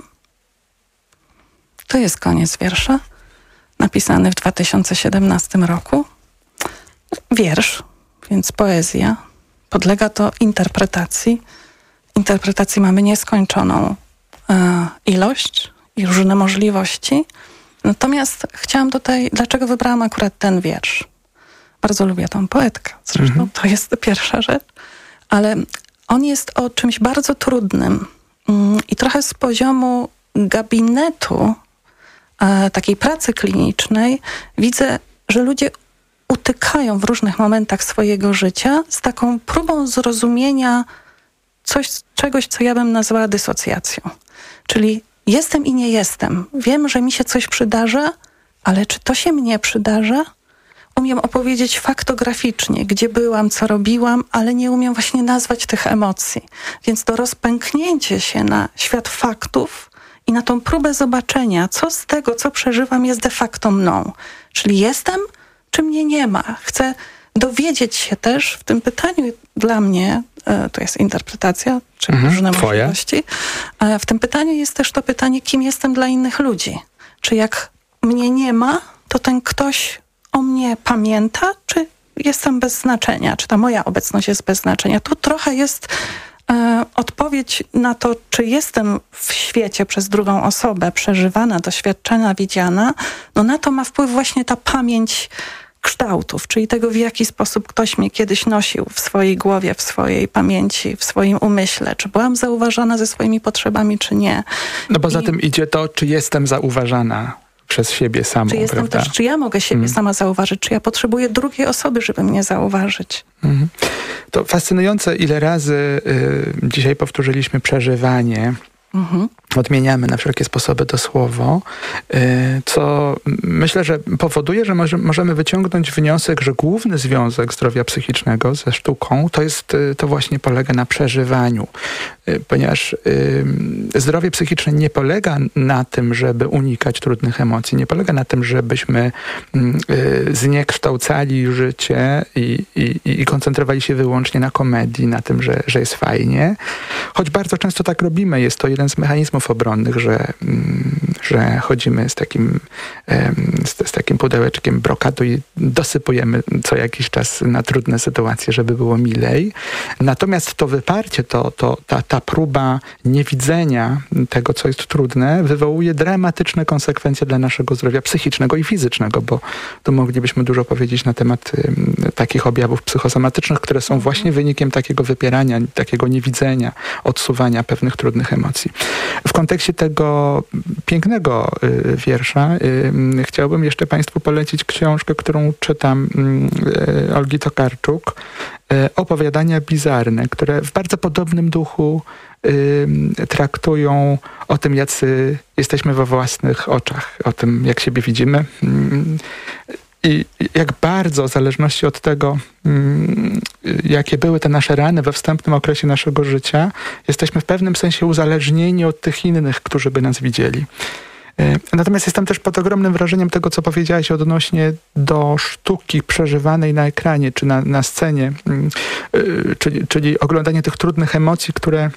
To jest koniec wiersza, napisany w 2017 roku. Wiersz, więc poezja. Podlega to interpretacji. Interpretacji mamy nieskończoną ilość i różne możliwości. Natomiast chciałam tutaj, dlaczego wybrałam akurat ten wiersz? Bardzo lubię tą poetkę, zresztą to jest pierwsza rzecz, ale on jest o czymś bardzo trudnym i trochę z poziomu gabinetu takiej pracy klinicznej widzę, że ludzie utykają w różnych momentach swojego życia z taką próbą zrozumienia czegoś, co ja bym nazwała dysocjacją. Czyli jestem i nie jestem. Wiem, że mi się coś przydarza, ale czy to się mnie przydarza? Umiem opowiedzieć faktograficznie, gdzie byłam, co robiłam, ale nie umiem właśnie nazwać tych emocji. Więc to rozpęknięcie się na świat faktów i na tą próbę zobaczenia, co z tego, co przeżywam, jest de facto mną. Czyli jestem, czy mnie nie ma. Chcę dowiedzieć się też w tym pytaniu dla mnie, to jest interpretacja, czy różne możliwości, w tym pytaniu jest też to pytanie, kim jestem dla innych ludzi. Czy jak mnie nie ma, to ten ktoś o mnie pamięta, czy jestem bez znaczenia, czy ta moja obecność jest bez znaczenia. Tu trochę jest odpowiedź na to, czy jestem w świecie przez drugą osobę przeżywana, doświadczana, widziana, no na to ma wpływ właśnie ta pamięć kształtów, czyli tego, w jaki sposób ktoś mnie kiedyś nosił w swojej głowie, w swojej pamięci, w swoim umyśle. Czy byłam zauważana ze swoimi potrzebami, czy nie. No poza tym idzie to, czy jestem zauważana przez siebie samą, czy jestem prawda? też, czy ja mogę siebie sama zauważyć, czy ja potrzebuję drugiej osoby, żeby mnie zauważyć. To fascynujące, ile razy dzisiaj powtórzyliśmy przeżywanie. Odmieniamy na wszelkie sposoby to słowo, co myślę, że powoduje, że możemy wyciągnąć wniosek, że główny związek zdrowia psychicznego ze sztuką to właśnie polega na przeżywaniu. Ponieważ zdrowie psychiczne nie polega na tym, żeby unikać trudnych emocji, nie polega na tym, żebyśmy zniekształcali życie i koncentrowali się wyłącznie na komedii, na tym, że jest fajnie. Choć bardzo często tak robimy, jest to jeden z mechanizmów obronnych, że chodzimy z takim pudełeczkiem brokatu i dosypujemy co jakiś czas na trudne sytuacje, żeby było milej. Natomiast to wyparcie, ta próba niewidzenia tego, co jest trudne, wywołuje dramatyczne konsekwencje dla naszego zdrowia psychicznego i fizycznego, bo tu moglibyśmy dużo powiedzieć na temat takich objawów psychosomatycznych, które są właśnie wynikiem takiego wypierania, takiego niewidzenia, odsuwania pewnych trudnych emocji. W kontekście tego pięknego wiersza chciałbym jeszcze Państwu polecić książkę, którą czytam, Olgi Tokarczuk, Opowiadania bizarne, które w bardzo podobnym duchu traktują o tym, jacy jesteśmy we własnych oczach, o tym, jak siebie widzimy i jak bardzo, w zależności od tego, jakie były te nasze rany we wstępnym okresie naszego życia, jesteśmy w pewnym sensie uzależnieni od tych innych, którzy by nas widzieli. Natomiast jestem też pod ogromnym wrażeniem tego, co powiedziałaś odnośnie do sztuki przeżywanej na ekranie czy na scenie, czyli oglądanie tych trudnych emocji,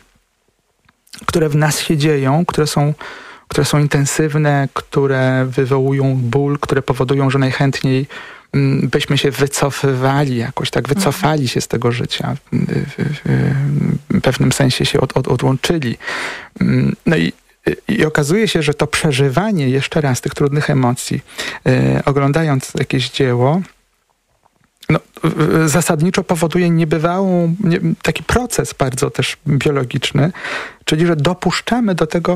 które w nas się dzieją, które są intensywne, które wywołują ból, które powodują, że najchętniej byśmy się wycofywali jakoś, tak wycofali się z tego życia, w pewnym sensie się odłączyli. No i okazuje się, że to przeżywanie jeszcze raz tych trudnych emocji, oglądając jakieś dzieło, zasadniczo powoduje taki proces bardzo też biologiczny, czyli że dopuszczamy do tego,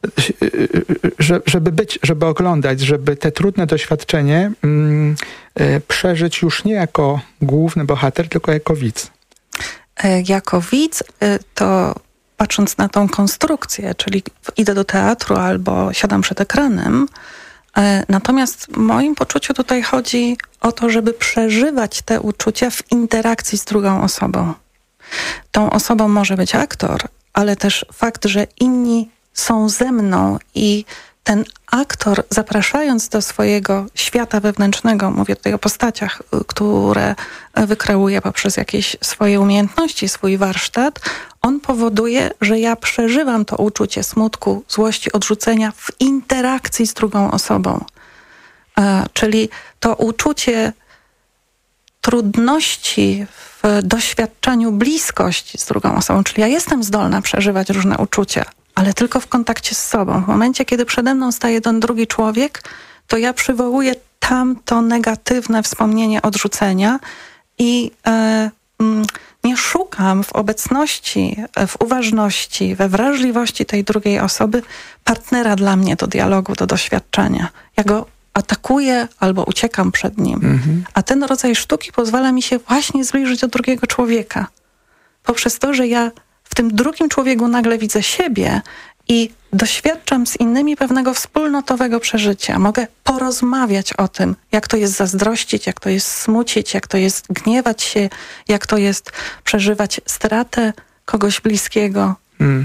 żeby oglądać, żeby te trudne doświadczenie przeżyć już nie jako główny bohater, tylko jako widz. Jako widz to patrząc na tą konstrukcję, czyli idę do teatru albo siadam przed ekranem, natomiast w moim poczuciu tutaj chodzi o to, żeby przeżywać te uczucia w interakcji z drugą osobą. Tą osobą może być aktor, ale też fakt, że inni są ze mną i ten aktor, zapraszając do swojego świata wewnętrznego, mówię tutaj o postaciach, które wykreuje poprzez jakieś swoje umiejętności, swój warsztat, on powoduje, że ja przeżywam to uczucie smutku, złości, odrzucenia w interakcji z drugą osobą. Czyli to uczucie trudności w doświadczaniu bliskości z drugą osobą, czyli ja jestem zdolna przeżywać różne uczucia, ale tylko w kontakcie z sobą. W momencie, kiedy przede mną staje ten drugi człowiek, to ja przywołuję tamto negatywne wspomnienie odrzucenia i nie szukam w obecności, w uważności, we wrażliwości tej drugiej osoby partnera dla mnie do dialogu, do doświadczenia. Ja go atakuję albo uciekam przed nim. A ten rodzaj sztuki pozwala mi się właśnie zbliżyć do drugiego człowieka. Poprzez to, że ja w tym drugim człowieku nagle widzę siebie i doświadczam z innymi pewnego wspólnotowego przeżycia. Mogę porozmawiać o tym, jak to jest zazdrościć, jak to jest smucić, jak to jest gniewać się, jak to jest przeżywać stratę kogoś bliskiego.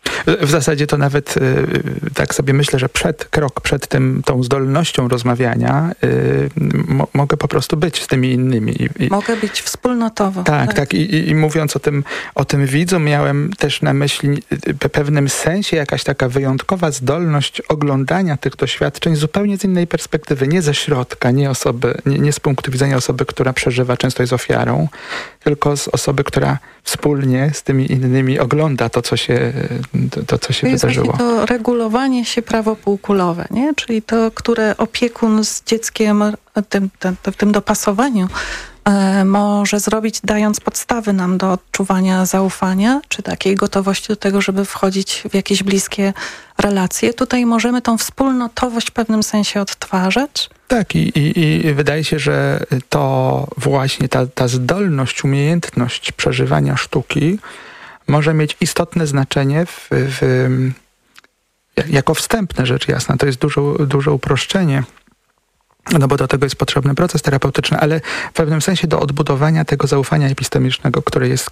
W zasadzie to nawet tak sobie myślę, że krok przed tą zdolnością rozmawiania mogę po prostu być z tymi innymi. Mogę być wspólnotowo. Tak. I mówiąc o tym widzu, miałem też na myśli w pewnym sensie jakaś taka wyjątkowa zdolność oglądania tych doświadczeń zupełnie z innej perspektywy. Nie ze środka, nie z punktu widzenia osoby, która przeżywa, często jest ofiarą, tylko z osoby, która wspólnie z tymi innymi ogląda to, co się wydarzyło. Jest to regulowanie się prawopółkulowe, nie? Czyli to, które opiekun z dzieckiem w tym dopasowaniu może zrobić, dając podstawy nam do odczuwania zaufania, czy takiej gotowości do tego, żeby wchodzić w jakieś bliskie relacje. Tutaj możemy tą wspólnotowość w pewnym sensie odtwarzać. Tak, i wydaje się, że to właśnie ta zdolność, umiejętność przeżywania sztuki może mieć istotne znaczenie jako wstępne, rzecz jasna. To jest duże uproszczenie, no bo do tego jest potrzebny proces terapeutyczny, ale w pewnym sensie do odbudowania tego zaufania epistemicznego, które jest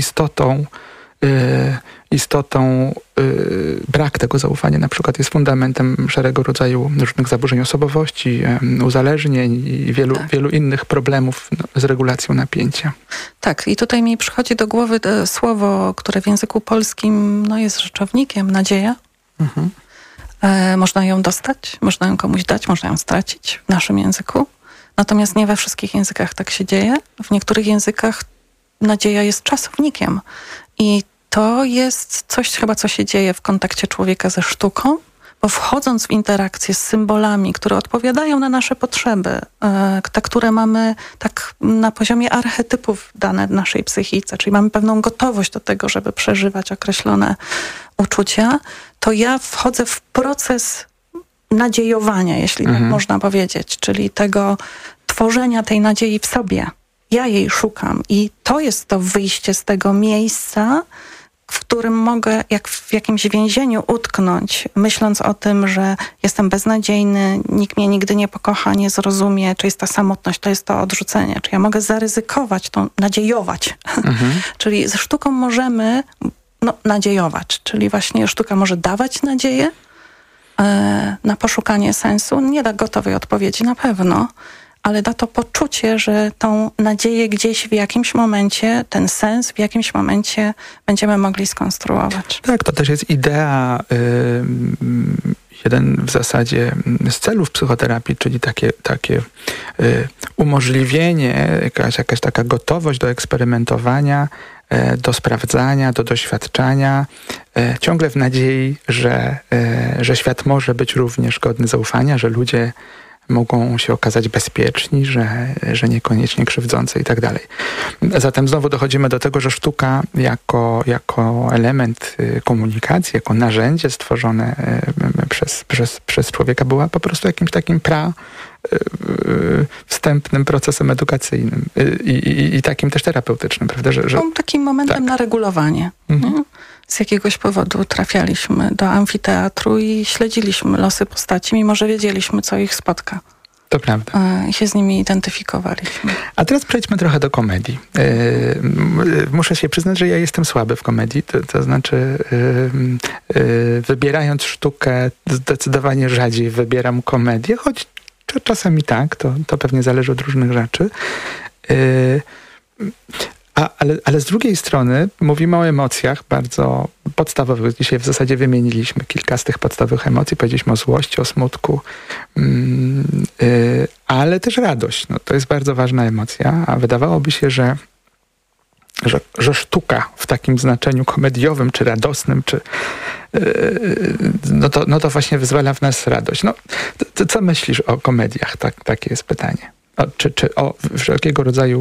brak tego zaufania na przykład jest fundamentem szeregu rodzaju różnych zaburzeń osobowości, uzależnień i wielu innych problemów z regulacją napięcia. Tak, i tutaj mi przychodzi do głowy słowo, które w języku polskim jest rzeczownikiem, nadzieja. Mhm. Można ją dostać, można ją komuś dać, można ją stracić w naszym języku. Natomiast nie we wszystkich językach tak się dzieje. W niektórych językach nadzieja jest czasownikiem. I to jest coś chyba, co się dzieje w kontakcie człowieka ze sztuką, bo wchodząc w interakcję z symbolami, które odpowiadają na nasze potrzeby, te, które mamy tak na poziomie archetypów dane naszej psychice, czyli mamy pewną gotowość do tego, żeby przeżywać określone uczucia, to ja wchodzę w proces nadziejowania, jeśli tak można powiedzieć, czyli tego tworzenia tej nadziei w sobie. Ja jej szukam i to jest to wyjście z tego miejsca, w którym mogę jak w jakimś więzieniu utknąć, myśląc o tym, że jestem beznadziejny, nikt mnie nigdy nie pokocha, nie zrozumie, czy jest ta samotność, to jest to odrzucenie. Czy ja mogę zaryzykować, to nadziejować. Czyli ze sztuką możemy nadziejować, czyli właśnie sztuka może dawać nadzieję na poszukanie sensu. Nie da gotowej odpowiedzi na pewno, ale da to poczucie, że tą nadzieję gdzieś w jakimś momencie, ten sens w jakimś momencie będziemy mogli skonstruować. Tak, to też jest idea, jeden w zasadzie z celów psychoterapii, czyli takie umożliwienie, jakaś taka gotowość do eksperymentowania, do sprawdzania, do doświadczania, ciągle w nadziei, że świat może być również godny zaufania, że ludzie mogą się okazać bezpieczni, że niekoniecznie krzywdzący i tak dalej. Zatem znowu dochodzimy do tego, że sztuka jako element komunikacji, jako narzędzie stworzone przez człowieka była po prostu jakimś takim wstępnym procesem edukacyjnym i takim też terapeutycznym, prawda? Takim momentem na regulowanie. Z jakiegoś powodu trafialiśmy do amfiteatru i śledziliśmy losy postaci, mimo że wiedzieliśmy, co ich spotka. To prawda. I się z nimi identyfikowaliśmy. A teraz przejdźmy trochę do komedii. Muszę się przyznać, że ja jestem słaby w komedii. To znaczy, wybierając sztukę, zdecydowanie rzadziej wybieram komedię, choć czasami tak, to pewnie zależy od różnych rzeczy. Ale z drugiej strony mówimy o emocjach bardzo podstawowych. Dzisiaj w zasadzie wymieniliśmy kilka z tych podstawowych emocji. Powiedzieliśmy o złości, o smutku, ale też radość. To jest bardzo ważna emocja, a wydawałoby się, że sztuka w takim znaczeniu komediowym, czy radosnym, to właśnie wyzwala w nas radość. To co myślisz o komediach? Takie jest pytanie. Czy o wszelkiego rodzaju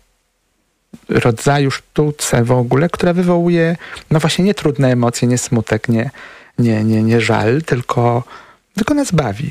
sztuce w ogóle, która wywołuje właśnie nie trudne emocje, nie smutek, nie żal, tylko nas bawi.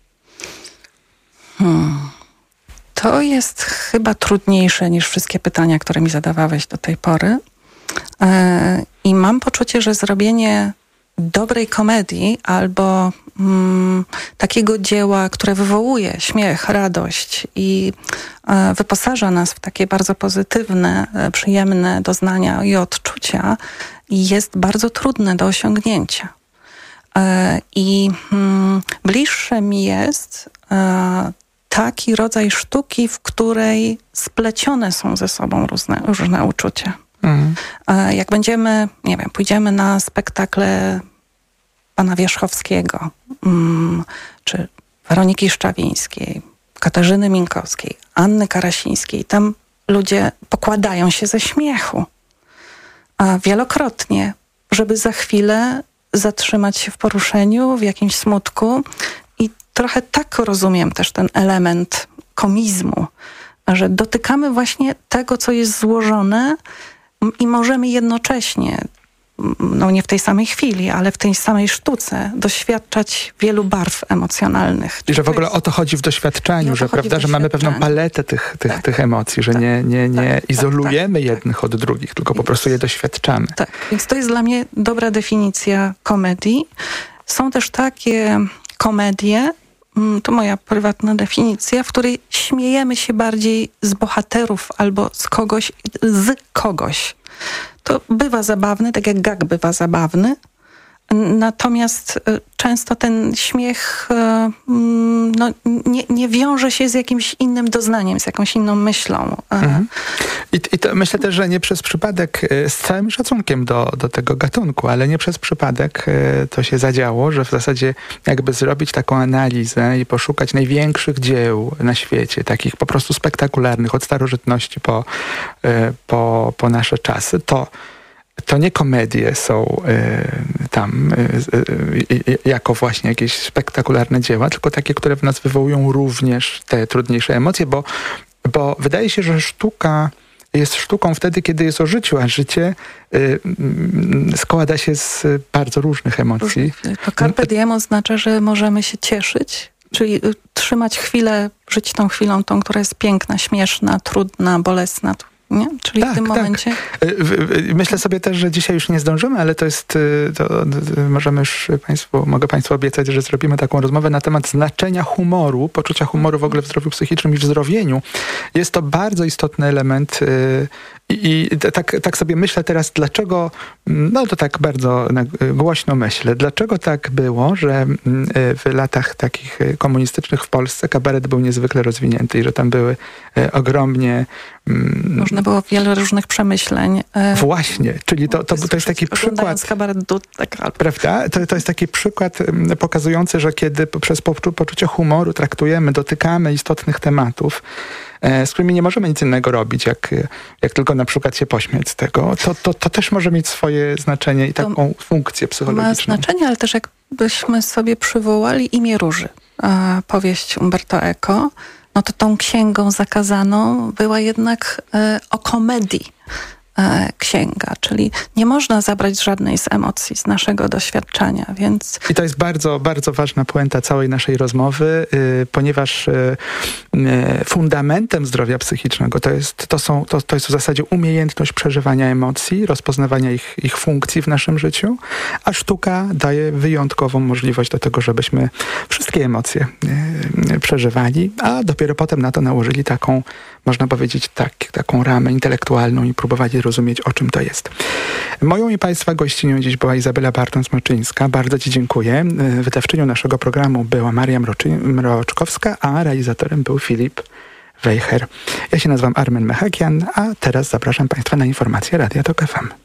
To jest chyba trudniejsze niż wszystkie pytania, które mi zadawałeś do tej pory. I mam poczucie, że zrobienie dobrej komedii albo takiego dzieła, które wywołuje śmiech, radość i wyposaża nas w takie bardzo pozytywne, przyjemne doznania i odczucia, jest bardzo trudne do osiągnięcia. I bliższe mi jest taki rodzaj sztuki, w której splecione są ze sobą różne uczucia. Jak będziemy, nie wiem, pójdziemy na spektakle pana Wierzchowskiego, czy Weroniki Szczawińskiej, Katarzyny Minkowskiej, Anny Karasińskiej, tam ludzie pokładają się ze śmiechu. Wielokrotnie, żeby za chwilę zatrzymać się w poruszeniu, w jakimś smutku. I trochę tak rozumiem też ten element komizmu, że dotykamy właśnie tego, co jest złożone i możemy jednocześnie, no nie w tej samej chwili, ale w tej samej sztuce doświadczać wielu barw emocjonalnych. I że w ogóle o to chodzi w doświadczaniu, że prawda, że mamy pewną paletę tych emocji, że nie izolujemy jednych od drugich, tylko po prostu je doświadczamy. Tak, więc to jest dla mnie dobra definicja komedii. Są też takie komedie, to moja prywatna definicja, w której śmiejemy się bardziej z bohaterów albo z kogoś. To bywa zabawne, tak jak gag bywa zabawny, natomiast często ten śmiech nie wiąże się z jakimś innym doznaniem, z jakąś inną myślą. I to myślę też, że nie przez przypadek, z całym szacunkiem do tego gatunku, ale nie przez przypadek to się zadziało, że w zasadzie jakby zrobić taką analizę i poszukać największych dzieł na świecie, takich po prostu spektakularnych, od starożytności po nasze czasy, to nie komedie są jako właśnie jakieś spektakularne dzieła, tylko takie, które w nas wywołują również te trudniejsze emocje, bo wydaje się, że sztuka jest sztuką wtedy, kiedy jest o życiu, a życie składa się z bardzo różnych emocji. To carpe diem oznacza, że możemy się cieszyć, czyli trzymać chwilę, żyć tą chwilą, tą, która jest piękna, śmieszna, trudna, bolesna. Nie? Czyli w tym momencie... Myślę sobie też, że dzisiaj już nie zdążymy, ale to jest... możemy już mogę Państwu obiecać, że zrobimy taką rozmowę na temat znaczenia humoru, poczucia humoru w ogóle w zdrowiu psychicznym i w zdrowieniu. Jest to bardzo istotny element i tak sobie myślę teraz, dlaczego, no to tak bardzo głośno myślę, dlaczego tak było, że w latach takich komunistycznych w Polsce kabaret był niezwykle rozwinięty i że tam były ogromnie... Można było wiele różnych przemyśleń. Właśnie, czyli to jest taki przykład... Prawda? To jest taki przykład pokazujący, że kiedy przez poczucie humoru traktujemy, dotykamy istotnych tematów, z którymi nie możemy nic innego robić, jak tylko na przykład się pośmiać z tego, to też może mieć swoje znaczenie i taką funkcję psychologiczną. Ma znaczenie, ale też jakbyśmy sobie przywołali Imię Róży, powieść Umberto Eco, no to tą księgą zakazaną była jednak o komedii księga, czyli nie można zabrać żadnej z emocji, z naszego doświadczenia, więc... I to jest bardzo, bardzo ważna puenta całej naszej rozmowy, ponieważ fundamentem zdrowia psychicznego to jest w zasadzie umiejętność przeżywania emocji, rozpoznawania ich funkcji w naszym życiu, a sztuka daje wyjątkową możliwość do tego, żebyśmy wszystkie emocje przeżywali, a dopiero potem na to nałożyli taką, można powiedzieć, taką ramę intelektualną i próbowali rozumieć, o czym to jest. Moją i Państwa gościnią dziś była Izabela Bartons-Mroczyńska. Bardzo Ci dziękuję. Wydawczynią naszego programu była Maria Mroczkowska, a realizatorem był Filip Wejher. Ja się nazywam Armen Mechakian, a teraz zapraszam Państwa na informacje Radia Tok FM.